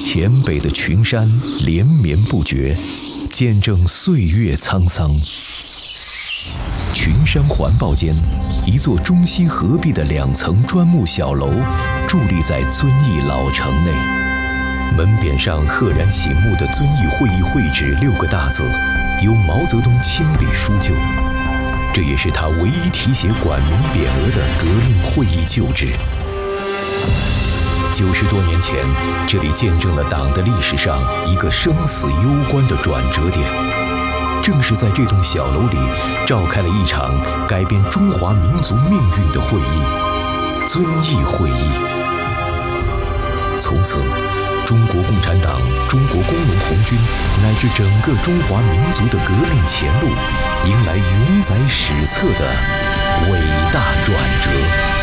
黔北的群山连绵不绝，见证岁月沧桑。群山环抱间，一座中西合璧的2层砖木小楼伫立在遵义老城内，门匾上赫然醒目的遵义会议会址6个大字，由毛泽东亲笔书就，这也是他唯一题写管名匾额的革命会议旧址。90多年前，这里见证了党的历史上一个生死攸关的转折点。正是在这栋小楼里，召开了一场改变中华民族命运的会议——遵义会议。从此，中国共产党、中国工农红军乃至整个中华民族的革命前路，迎来永载史册的伟大转折。